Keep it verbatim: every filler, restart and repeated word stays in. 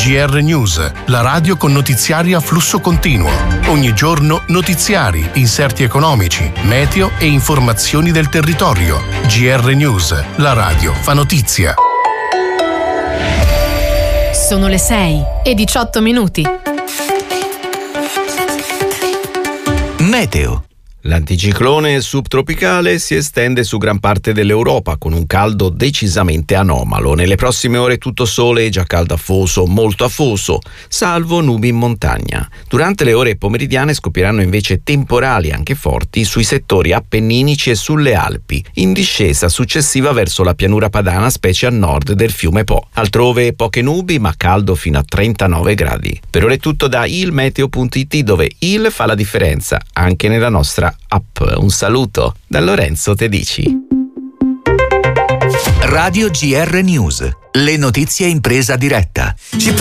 G R News, la radio con notiziari a flusso continuo. Ogni giorno notiziari, inserti economici, meteo e informazioni del territorio. G R News, la radio fa notizia. Sono le sei e diciotto minuti. Meteo. L'anticiclone subtropicale si estende su gran parte dell'Europa con un caldo decisamente anomalo. Nelle prossime ore tutto sole e già caldo afoso, molto afoso, salvo nubi in montagna. Durante le ore pomeridiane scoppieranno invece temporali anche forti sui settori appenninici e sulle Alpi, in discesa successiva verso la pianura padana, specie a nord del fiume Po. Altrove poche nubi ma caldo fino a trentanove gradi. Per ora è tutto da ilmeteo punto it, dove il fa la differenza anche nella nostra app. Un saluto da Lorenzo Tedici. Radio G R News, le notizie in presa diretta. Ci